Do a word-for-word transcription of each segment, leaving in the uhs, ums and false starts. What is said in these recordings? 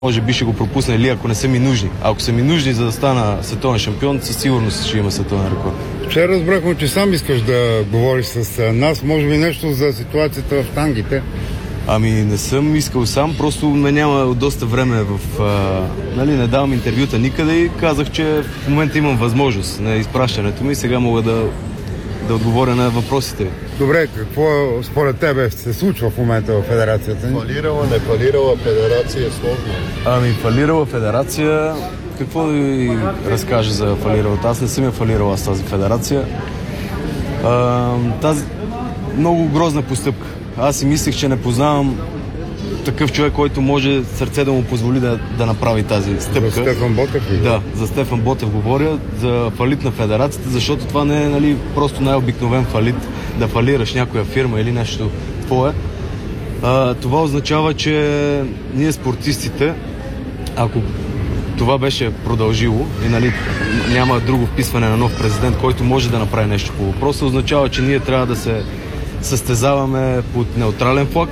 Може би ще го пропусна или ако не са ми нужни. Ако са ми нужни, за да стана световен шампион, със сигурност ще има световен рекорд. Вчера разбрахме, че сам искаш да говориш с нас. Може би нещо за ситуацията в тангите? Ами не съм искал сам, просто ме няма доста време в... А, нали, не давам интервюта никъде и казах, че в момента имам възможност на изпращането ми и сега мога да, да отговоря на въпросите. Добре, какво според тебе се случва в момента в федерацията? Фалирала, не фалирала федерация е сложно. Ами фалирала федерация... Какво да ви разкажа за фалиралата? Аз не съм я фалирала с тази федерация. А, тази много грозна постъпка. Аз си мислех, че не познавам такъв човек, който може сърце да му позволи да, да направи тази стъпка. За Стефан Ботев ли? Да, за Стефан Ботев говоря, за фалит на федерацията, защото това не е, нали, просто най-обикновен фалит, да фалираш някоя фирма или нещо твое. А, това означава, че ние спортистите, ако това беше продължило и, нали, няма друго вписване на нов президент, който може да направи нещо по въпроса, означава, че ние трябва да се състезаваме под неутрален флаг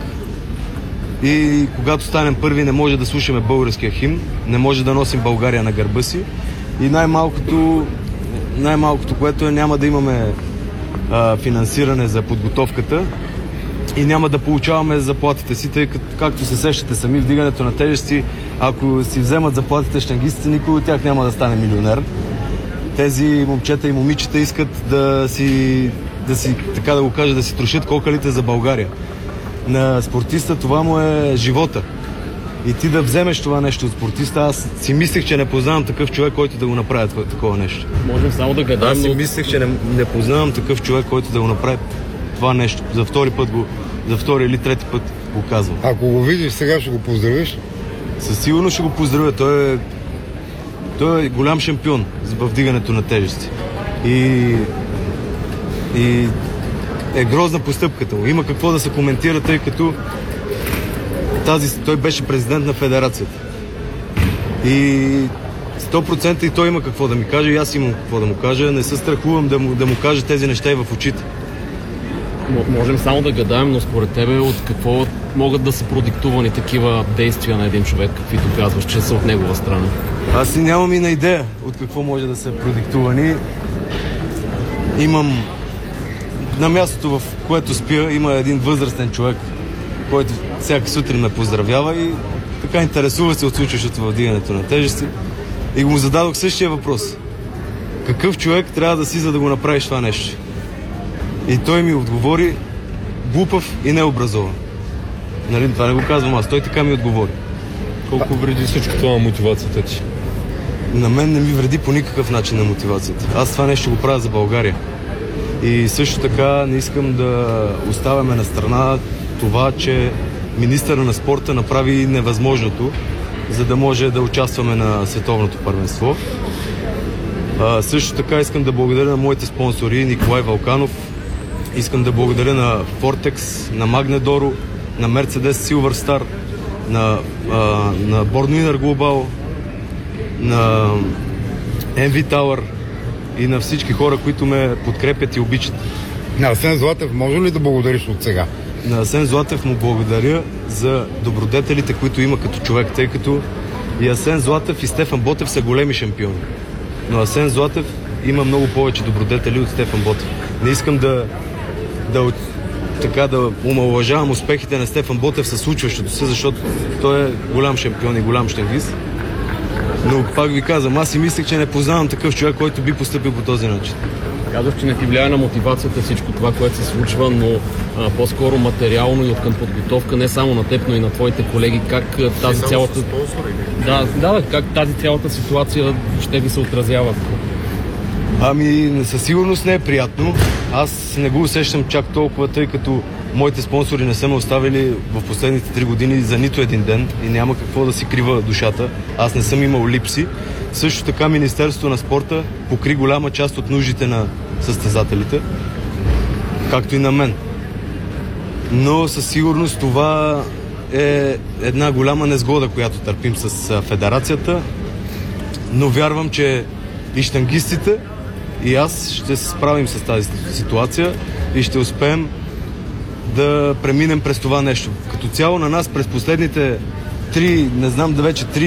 и когато станем първи, не може да слушаме българския химн, не може да носим България на гърба си и най-малкото, най-малкото което е, няма да имаме а, финансиране за подготовката и няма да получаваме заплатите си, тъй като, както се сещате сами, вдигането на тежести, ако си вземат заплатите щангистите, никой от тях няма да стане милионер. Тези момчета и момичета искат да си, да си, така да го кажа, да си трошат кокалите за България. На спортиста това му е живота. И ти да вземеш това нещо от спортиста, аз си мислех, че не познавам такъв човек, който да го направи такова нещо. Можем само да гадаем. Аз си мислех, че не, не познавам такъв човек, който да го направи това нещо. За втори път го, за втори или трети път го казвам. Ако го видиш сега, ще го поздравиш? Със сигурност ще го поздравя. Той е, той е голям шампион в вдигането на тежести. И, и е грозна постъпката му. Има какво да се коментира, тъй като тази, той беше президент на федерацията. И сто процента и той има какво да ми каже, и аз имам какво да му кажа. Не се страхувам да му, да му кажа тези неща и в очите. Можем само да гадаем, но според тебе от какво могат да са продиктувани такива действия на един човек, каквито казваш, че са от негова страна? Аз си нямам и на идея от какво може да са продиктувани. Имам на мястото, в което спя, има един възрастен човек, който всяка сутрин ме поздравява и така интересува се от случващото във вдигането на тежести. И му зададох същия въпрос. Какъв човек трябва да си, за да го направиш това нещо? И той ми отговори: глупав и необразован. Нали, това не го казвам аз, той така ми отговори. Колко вреди всичко това на мотивацията ти? На мен не ми вреди по никакъв начин на мотивацията. Аз това нещо го правя за България. И също така не искам да оставяме на страна това, че министъра на спорта направи невъзможното, за да може да участваме на световното първенство. А, също така искам да благодаря на моите спонсори: Николай Вълканов, искам да благодаря на Фортекс, на Магнедоро, на Мерцедес Силвърстар, на, а, на Born Winner Global, на Ем Ви Tower и на всички хора, които ме подкрепят и обичат. На Асен Златев може ли да благодариш от сега? На Асен Златев му благодаря за добродетелите, които има като човек, тъй като и Асен Златев и Стефан Ботев са големи шампиони. Но Асен Златев има много повече добродетели от Стефан Ботев. Не искам да, да, така, да омаловажавам успехите на Стефан Ботев със случващото се, защото той е голям шампион и голям щангист. Но пак ви казвам, аз си мислех, че не познавам такъв човек, който би постъпил по този начин. Казах, че не ти влияе на мотивацията всичко това, което се случва, но а, по-скоро материално и откъм подготовка, не само на теб, но и на твоите колеги, как тази цялата... Да, да, как тази цялата ситуация ще ви се отразява? Ами, със сигурност не е приятно. Аз не го усещам чак толкова, тъй като моите спонсори не са ме оставили в последните три години за нито един ден и няма какво да си крива душата. Аз не съм имал липси. Също така Министерството на спорта покри голяма част от нуждите на състезателите, както и на мен. Но със сигурност това е една голяма незгода, която търпим с федерацията, но вярвам, че и щангистите, и аз ще се справим с тази ситуация и ще успеем да преминем през това нещо. Като цяло на нас през последните три, не знам да вече три